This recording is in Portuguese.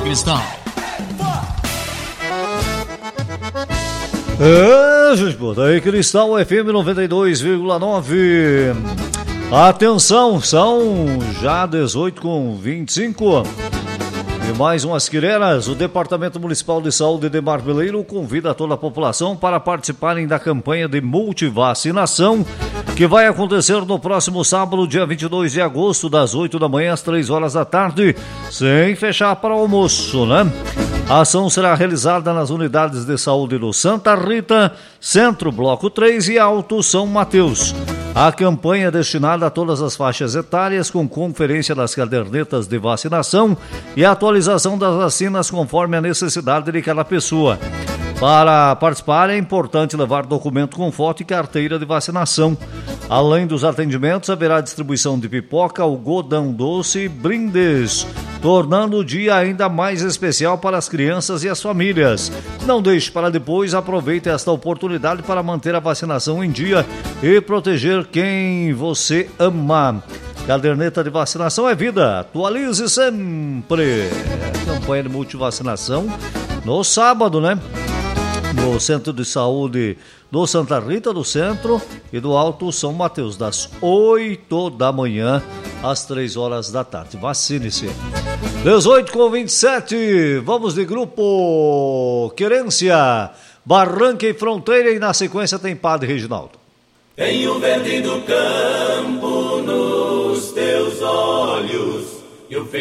Cristal. Gente, bota aí, Cristal FM 92,9. Atenção, são já 18h25. E mais umas quireras. O Departamento Municipal de Saúde de Marmeleiro convida toda a população para participarem da campanha de multivacinação que vai acontecer no próximo sábado, dia 22 de agosto, das 8 da manhã às 3 horas da tarde, sem fechar para almoço, né? A ação será realizada nas unidades de saúde do Santa Rita, Centro Bloco 3 e Alto São Mateus. A campanha é destinada a todas as faixas etárias, com conferência das cadernetas de vacinação e atualização das vacinas conforme a necessidade de cada pessoa. Para participar, é importante levar documento com foto e carteira de vacinação. Além dos atendimentos, haverá distribuição de pipoca, algodão doce e brindes, tornando o dia ainda mais especial para as crianças e as famílias. Não deixe para depois, aproveite esta oportunidade para manter a vacinação em dia e proteger quem você ama. Caderneta de vacinação é vida, atualize sempre. Campanha de multivacinação no sábado, né? No Centro de Saúde do Santa Rita, do Centro e do Alto São Mateus, das 8 da manhã às 3 horas da tarde. Vacine-se. 18h27, vamos de grupo Querência, Barranca e Fronteira, e na sequência tem Padre Reginaldo. Tem o verde do campo nos teus olhos e o